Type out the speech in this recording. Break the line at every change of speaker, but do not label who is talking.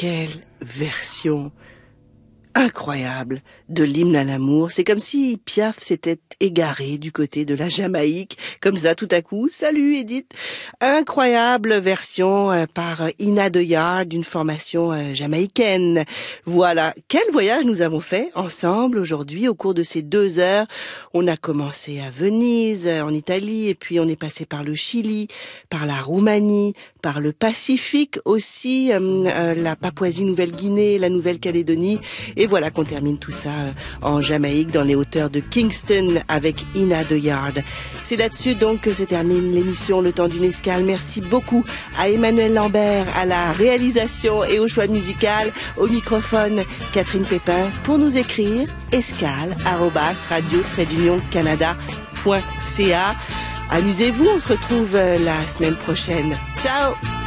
quelle version incroyable de l'hymne à l'amour. C'est comme si Piaf s'était égaré du côté de la Jamaïque, comme ça tout à coup. Salut Edith. Incroyable version par Ina De Yard d'une formation jamaïcaine. Voilà, quel voyage nous avons fait ensemble aujourd'hui au cours de ces 2 heures. On a commencé à Venise, en Italie, et puis on est passé par le Chili, par la Roumanie, par le Pacifique aussi, la Papouasie-Nouvelle-Guinée, la Nouvelle-Calédonie. Et voilà qu'on termine tout ça en Jamaïque, dans les hauteurs de Kingston, avec Ina De Yard. C'est là-dessus donc que se termine l'émission Le Temps d'une Escale. Merci beaucoup à Emmanuel Lambert, à la réalisation et au choix musical. Au microphone, Catherine Pépin. Pour nous écrire, escale@radio-canada.ca. Amusez-vous, on se retrouve la semaine prochaine. Ciao!